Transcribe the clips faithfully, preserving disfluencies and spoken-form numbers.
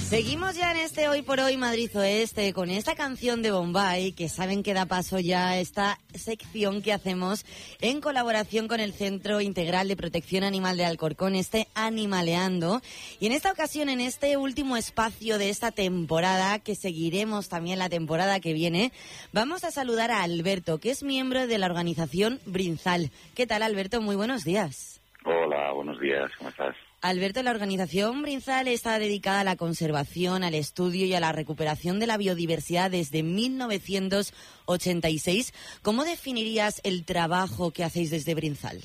Seguimos ya en este Hoy por Hoy Madrid Oeste con esta canción de Bombay, que saben que da paso ya a esta sección que hacemos en colaboración con el Centro Integral de Protección Animal de Alcorcón, este Animaleando. Y en esta ocasión, en este último espacio de esta temporada, que seguiremos también la temporada que viene, vamos a saludar a Alberto, que es miembro de la organización Brinzal. ¿Qué tal, Alberto? Muy buenos días. Hola, buenos días, ¿cómo estás? Alberto, la organización Brinzal está dedicada a la conservación, al estudio y a la recuperación de la biodiversidad desde mil novecientos ochenta y seis. ¿Cómo definirías el trabajo que hacéis desde Brinzal?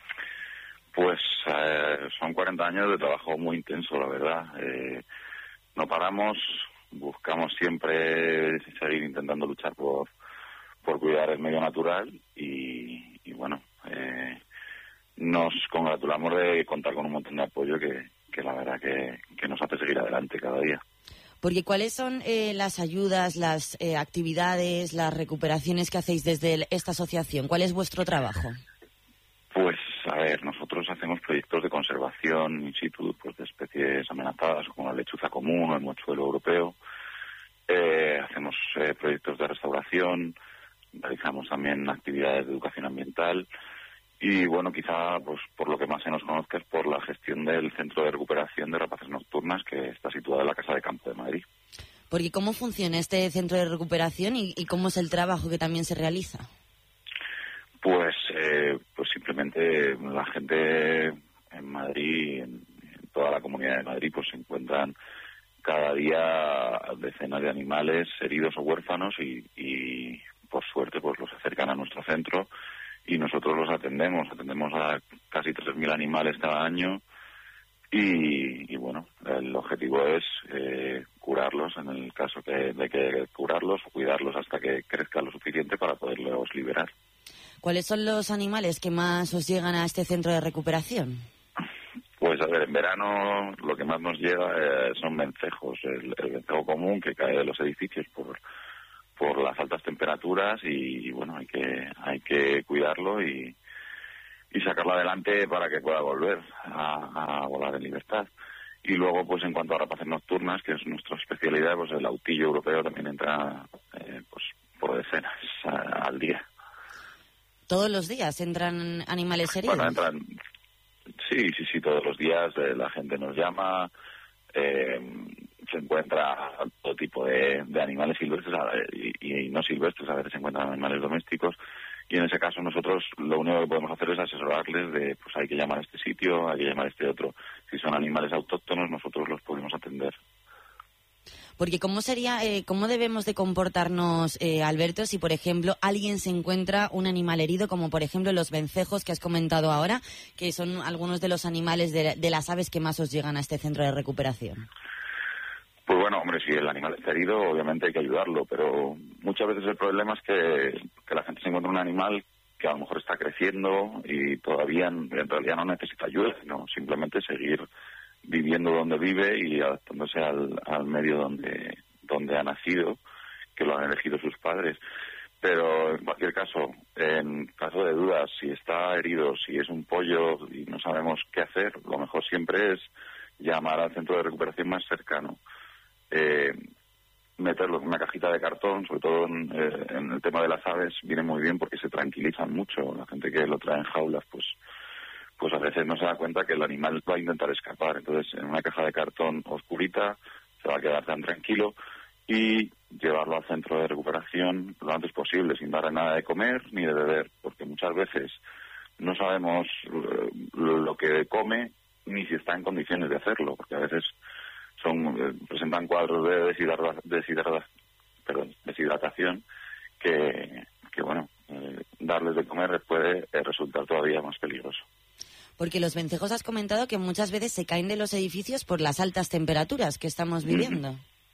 Pues eh, son cuarenta años de trabajo muy intenso, la verdad. Eh, no paramos, buscamos siempre seguir intentando luchar por, por cuidar el medio natural y, y bueno... Eh, Nos congratulamos de contar con un montón de apoyo que, que la verdad que, que nos hace seguir adelante cada día. Porque ¿cuáles son eh, las ayudas, las eh, actividades, las recuperaciones que hacéis desde el, esta asociación? ¿Cuál es vuestro trabajo? Pues, a ver, nosotros hacemos proyectos de conservación in situ pues, de especies amenazadas como la lechuza común o el mochuelo europeo. Eh, hacemos eh, proyectos de restauración, realizamos también actividades de educación ambiental. Y bueno, quizá pues por lo que más se nos conozca es por la gestión del Centro de Recuperación de Rapaces Nocturnas, que está situado en la Casa de Campo de Madrid. Porque ¿cómo funciona este centro de recuperación y, y cómo es el trabajo que también se realiza? Pues, eh, pues simplemente la gente en Madrid, en, en toda la comunidad de Madrid, pues se encuentran cada día decenas de animales heridos o huérfanos y, y por suerte pues los acercan a nuestro centro. Y nosotros los atendemos, atendemos a casi tres mil animales cada año y, y bueno, el objetivo es eh, curarlos en el caso que, de que curarlos o cuidarlos hasta que crezcan lo suficiente para poderlos liberar. ¿Cuáles son los animales que más os llegan a este centro de recuperación? Pues a ver, en verano lo que más nos llega eh, son vencejos, el, el vencejo común que cae de los edificios por... por las altas temperaturas y, y bueno, hay que hay que cuidarlo y, y sacarlo adelante para que pueda volver a, a volar en libertad. Y luego, pues en cuanto a rapaces nocturnas, que es nuestra especialidad, pues el autillo europeo también entra eh, pues por decenas a, al día. ¿Todos los días entran animales heridos? Bueno, entran, sí, sí, sí, todos los días eh, la gente nos llama, eh, se encuentra todo tipo de, de animales silvestres y, y no silvestres, a veces se encuentran animales domésticos y en ese caso nosotros lo único que podemos hacer es asesorarles de pues hay que llamar a este sitio, hay que llamar a este otro. Si son animales autóctonos nosotros los podemos atender. Porque ¿cómo sería, eh, cómo debemos de comportarnos, eh, Alberto, si por ejemplo alguien se encuentra un animal herido, como por ejemplo los vencejos que has comentado ahora, que son algunos de los animales de, de las aves que más os llegan a este centro de recuperación? Pues bueno, hombre, si el animal está herido, obviamente hay que ayudarlo, pero muchas veces el problema es que, que la gente se encuentra un animal que a lo mejor está creciendo y todavía en, en realidad no necesita ayuda, sino simplemente seguir viviendo donde vive y adaptándose al, al medio donde, donde ha nacido, que lo han elegido sus padres. Pero en cualquier caso, en caso de dudas, si está herido, si es un pollo y no sabemos qué hacer, lo mejor siempre es llamar al centro de recuperación más cercano. Eh, meterlo en una cajita de cartón, sobre todo en, eh, en el tema de las aves, viene muy bien porque se tranquilizan mucho. La gente que lo trae en jaulas, pues pues a veces no se da cuenta que el animal va a intentar escapar. Entonces, en una caja de cartón oscurita, se va a quedar tan tranquilo y llevarlo al centro de recuperación lo antes posible, sin darle nada de comer ni de beber, porque muchas veces no sabemos eh, lo que come ni si está en condiciones de hacerlo, porque a veces son eh, presentan cuadros de deshidrata, deshidrata, perdón, deshidratación que, que bueno, eh, darles de comer les puede eh, resultar todavía más peligroso. Porque los vencejos has comentado que muchas veces se caen de los edificios por las altas temperaturas que estamos viviendo.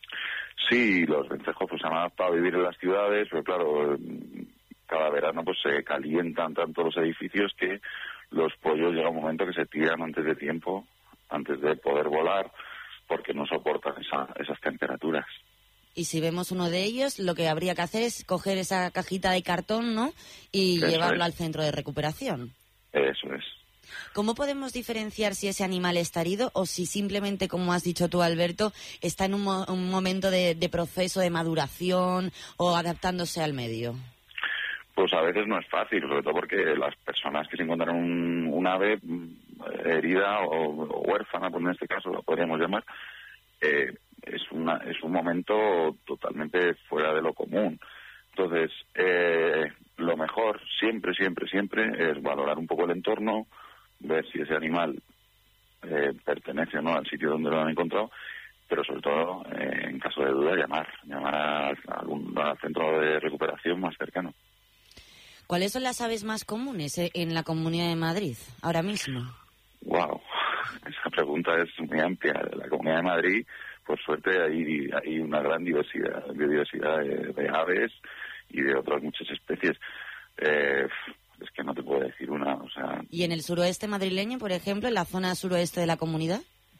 Sí, los vencejos pues se han adaptado a vivir en las ciudades, pero claro, cada verano pues se calientan tanto los edificios que los pollos llega un momento que se tiran antes de tiempo, antes de poder volar, porque no soportan esa, esas temperaturas. Y si vemos uno de ellos, lo que habría que hacer es coger esa cajita de cartón, ¿no? Y Eso llevarlo es. al centro de recuperación. Eso es. ¿Cómo podemos diferenciar si ese animal está herido o si simplemente, como has dicho tú, Alberto, está en un, mo- un momento de, de proceso de maduración o adaptándose al medio? Pues a veces no es fácil, sobre todo porque las personas que se encuentran un, un ave herida o, o huérfana, pues en este caso lo podríamos llamar, eh, es, una, es un momento totalmente fuera de lo común. Entonces, eh, lo mejor siempre, siempre, siempre es valorar un poco el entorno, ver si ese animal eh, pertenece o no al sitio donde lo han encontrado, pero sobre todo, eh, en caso de duda, llamar, llamar a, a algún al centro de recuperación más cercano. ¿Cuáles son las aves más comunes eh, en la Comunidad de Madrid ahora mismo? Wow, esa pregunta es muy amplia. En la Comunidad de Madrid, por suerte, hay, hay una gran diversidad, biodiversidad de, de aves y de otras muchas especies. Eh, es que no te puedo decir una, o sea... ¿Y en el suroeste madrileño, por ejemplo, en la zona suroeste de la comunidad?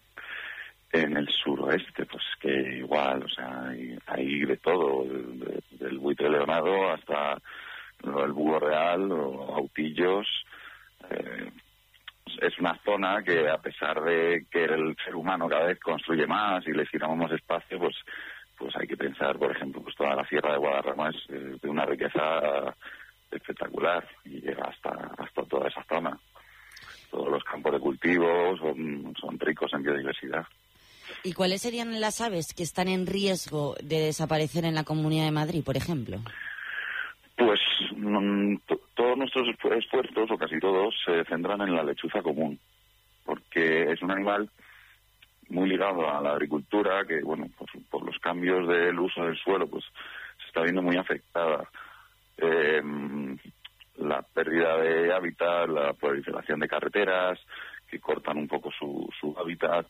En el suroeste, pues que igual, o sea, hay, hay de todo, de, del buitre leonado hasta el búho real o autillos. Eh, es una zona que, a pesar de que el ser humano cada vez construye más y le giramos más espacio, pues pues hay que pensar, por ejemplo, pues toda la Sierra de Guadarrama es eh, de una riqueza espectacular y llega hasta hasta toda esa zona. Todos los campos de cultivo son, son ricos en biodiversidad. ¿Y cuáles serían las aves que están en riesgo de desaparecer en la Comunidad de Madrid, por ejemplo? Pues mm, t- todos nuestros esfu- esfuerzos, o casi todos, se centran en la lechuza común, porque es un animal muy ligado a la agricultura, que, bueno, por, por los cambios del uso del suelo, pues se está viendo muy afectada. Eh, la pérdida de hábitat, la proliferación de carreteras, que cortan un poco su, su hábitat,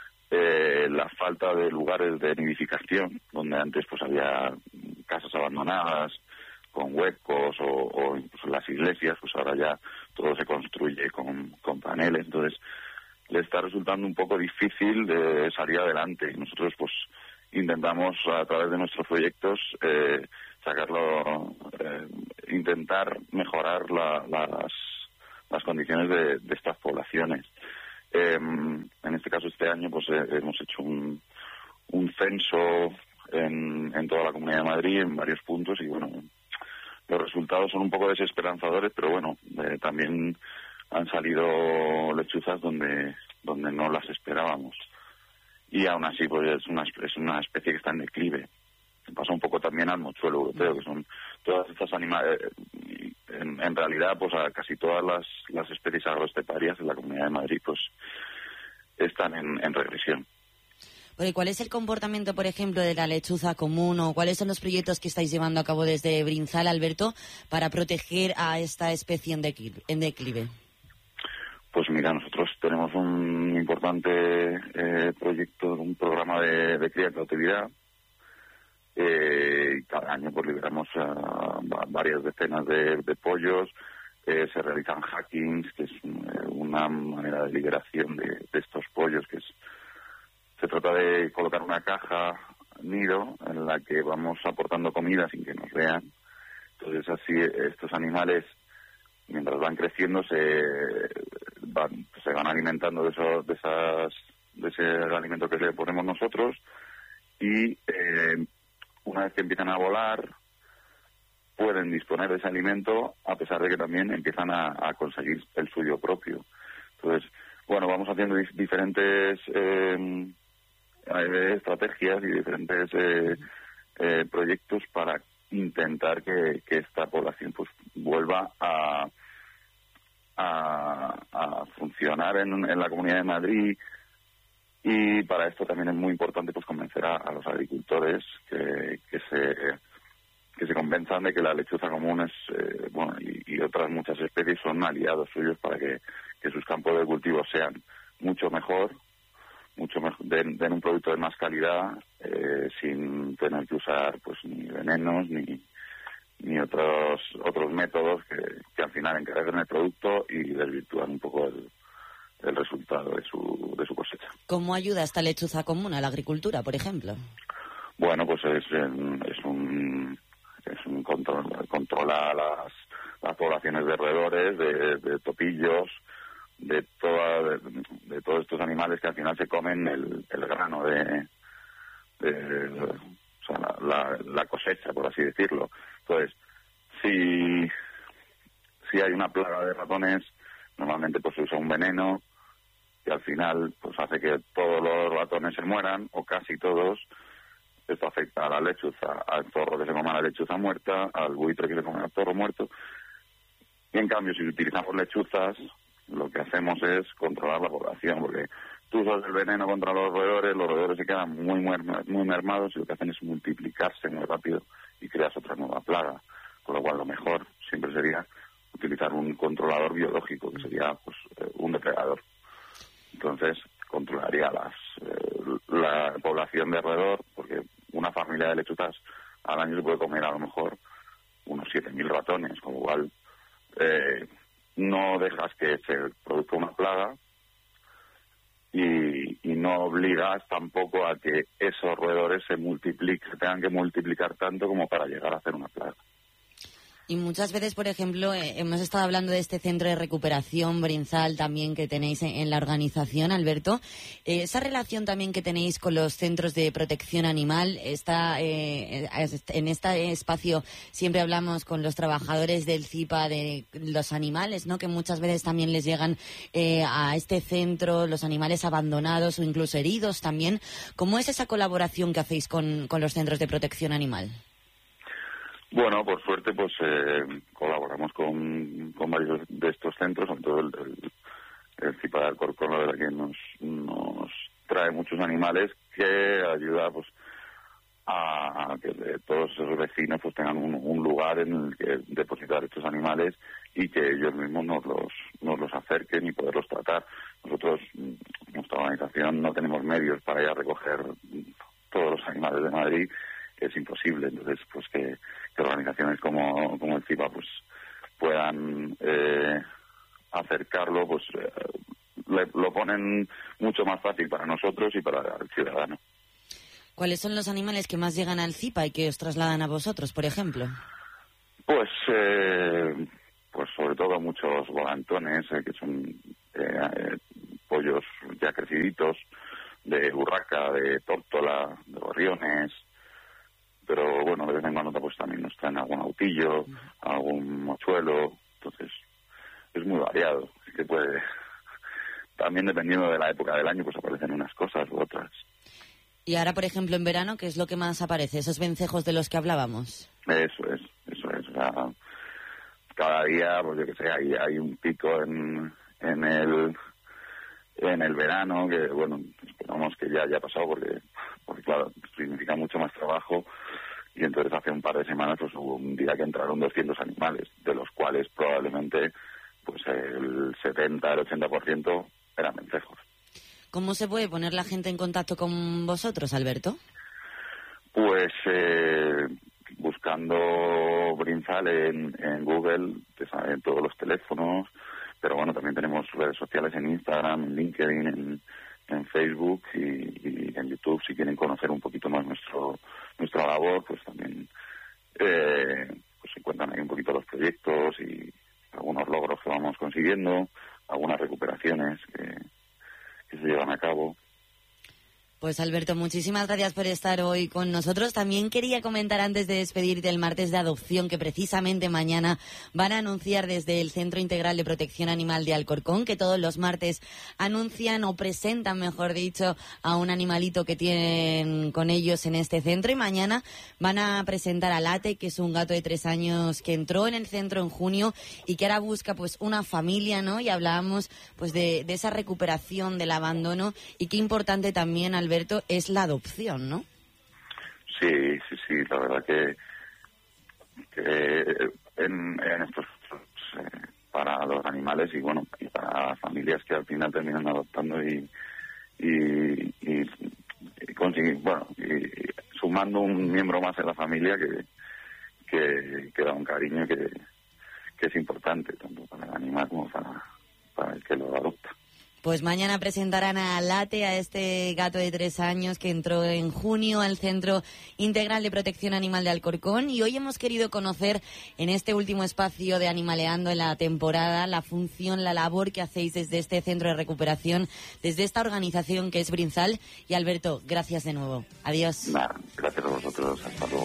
eh, la falta de lugares de nidificación, donde antes pues había casas abandonadas, con huecos o, o incluso las iglesias, pues ahora ya todo se construye con, con paneles, entonces le está resultando un poco difícil de salir adelante. Y nosotros pues intentamos a través de nuestros proyectos eh, sacarlo, eh, intentar mejorar la, las, las condiciones de, de estas poblaciones. Eh, en este caso este año pues eh, hemos hecho un, un censo en, en toda la Comunidad de Madrid, en varios puntos, y bueno, los resultados son un poco desesperanzadores, pero bueno, eh, también han salido lechuzas donde donde no las esperábamos. Y aún así, pues es una, es una especie que está en declive. Pasa un poco también al mochuelo europeo, que son todas estas animales. En, en realidad, pues a casi todas las, las especies agroesteparias en la Comunidad de Madrid, pues están en, en regresión. Porque ¿cuál es el comportamiento, por ejemplo, de la lechuza común o cuáles son los proyectos que estáis llevando a cabo desde Brinzal, Alberto, para proteger a esta especie en declive? En declive? Pues mira, nosotros tenemos un importante eh, proyecto, un programa de, de cría en cautividad. Eh, y cada año pues liberamos uh, varias decenas de, de pollos. Eh, se realizan hackings, que es eh, una manera de liberación de, de estos pollos, que es se trata de colocar una caja nido en la que vamos aportando comida sin que nos vean. Entonces así estos animales, mientras van creciendo, se van se van alimentando de esos de esas de ese alimento que le ponemos nosotros, y eh, una vez que empiezan a volar pueden disponer de ese alimento, a pesar de que también empiezan a, a conseguir el suyo propio. Entonces, bueno, vamos haciendo dif- diferentes eh, estrategias y diferentes eh, eh, proyectos para intentar que, que esta población pues vuelva a A, a funcionar en, en la Comunidad de Madrid. Y para esto también es muy importante pues convencer a, a los agricultores que, que se que se convenzan de que la lechuza común es eh, bueno y, y otras muchas especies son aliados suyos para que, que sus campos de cultivo sean mucho mejor, mucho mejor, den, den un producto de más calidad, eh, sin tener que usar pues ni venenos ni ni otros otros métodos que, que al final encarecen el producto y desvirtúan un poco el, el resultado de su de su cosecha. ¿Cómo ayuda esta lechuza común a la agricultura, por ejemplo? Bueno, pues es, es un es un control, controla las, las poblaciones de roedores, de, de topillos, de toda de, de todos estos animales que al final se comen el, el grano de, de o sea, la, la, la cosecha, por así decirlo. Entonces, si si hay una plaga de ratones, normalmente pues se usa un veneno que al final pues hace que todos los ratones se mueran, o casi todos. Esto afecta a la lechuza, al zorro que se come la lechuza muerta, al buitre que se come el zorro muerto. Y en cambio, si utilizamos lechuzas, lo que hacemos es controlar la población, porque tú usas el veneno contra los roedores, los roedores se quedan muy, muy mermados y lo que hacen es multiplicarse muy rápido y creas otra nueva plaga. Con lo cual, lo mejor siempre sería utilizar un controlador biológico, que sería pues un depredador. Entonces, controlaría las eh, la población de roedor, porque una familia de lechuzas al año se puede comer a lo mejor unos siete mil ratones, con lo cual eh, no dejas que se produzca una plaga y, y no obligas tampoco a que esos roedores se multipliquen, se tengan que multiplicar tanto como para llegar a hacer una plaga. Y muchas veces, por ejemplo, eh, hemos estado hablando de este centro de recuperación Brinzal también que tenéis en, en la organización, Alberto. Eh, esa relación también que tenéis con los centros de protección animal, está, eh, en este espacio siempre hablamos con los trabajadores del C I P A de los animales, ¿no? Que muchas veces también les llegan eh, a este centro los animales abandonados o incluso heridos también. ¿Cómo es esa colaboración que hacéis con, con los centros de protección animal? Bueno, por suerte, pues eh, colaboramos con, con varios de estos centros, sobre todo el, el, el C I P A de Alcorcón, la verdad que nos, nos trae muchos animales que ayuda pues a que todos esos vecinos pues tengan un, un lugar en el que depositar estos animales y que ellos mismos nos los, nos los acerquen y poderlos tratar. Nosotros, nuestra organización, no tenemos medios para ir a recoger todos los animales de Madrid, que es imposible. Entonces, pues que, que organizaciones como, como el C I P A pues puedan eh, acercarlo, pues eh, le, lo ponen mucho más fácil para nosotros y para el ciudadano. ¿Cuáles son los animales que más llegan al C I P A y que os trasladan a vosotros, por ejemplo? Pues eh, pues sobre todo muchos volantones, eh, que son eh, eh, pollos ya creciditos, de urraca, de tórtola, de gorriones. Pero bueno, de vez en cuando pues también nos traen algún autillo, algún mochuelo. Entonces es muy variado. Es que puede, también dependiendo de la época del año, pues aparecen unas cosas u otras. Y ahora, por ejemplo, en verano, ¿qué es lo que más aparece? ¿Esos vencejos de los que hablábamos? Eso es, eso es. O sea, cada día, pues yo que sé, hay, hay un pico en, en el en el verano, que bueno, esperamos que ya haya pasado porque, porque claro, significa mucho más trabajo. Y entonces hace un par de semanas pues hubo un día que entraron doscientos animales, de los cuales probablemente pues el setenta, el ochenta por ciento eran vencejos. ¿Cómo se puede poner la gente en contacto con vosotros, Alberto? Pues eh, buscando Brinzal en, en Google, te salen todos los teléfonos, pero bueno, también tenemos redes sociales en Instagram, en LinkedIn, en, en Facebook y, y en YouTube. Si quieren conocer un poquito más nuestro nuestra labor, pues también eh, pues se encuentran ahí un poquito los proyectos y algunos logros que vamos consiguiendo, algunas recuperaciones que que se llevan a cabo. Pues Alberto, muchísimas gracias por estar hoy con nosotros. También quería comentar antes de despedirte el martes de adopción que precisamente mañana van a anunciar desde el Centro Integral de Protección Animal de Alcorcón, que todos los martes anuncian o presentan, mejor dicho, a un animalito que tienen con ellos en este centro. Y mañana van a presentar a Late, que es un gato de tres años que entró en el centro en junio y que ahora busca pues una familia, ¿no? Y hablábamos pues de, de esa recuperación del abandono y qué importante también, Alberto, es la adopción, ¿no? Sí, sí, sí, la verdad que, que en, en estos eh, para los animales y bueno, y para familias que al final terminan adoptando y y, y, y conseguir, bueno, y, y sumando un miembro más en la familia que que, que da un cariño que, que es importante tanto para el animal como para, para el que lo adopta. Pues mañana presentarán a Late, a este gato de tres años que entró en junio al Centro Integral de Protección Animal de Alcorcón, y hoy hemos querido conocer en este último espacio de Animaleando en la temporada la función, la labor que hacéis desde este centro de recuperación, desde esta organización que es Brinzal. Y Alberto, gracias de nuevo. Adiós. Nah, gracias a vosotros. Hasta luego.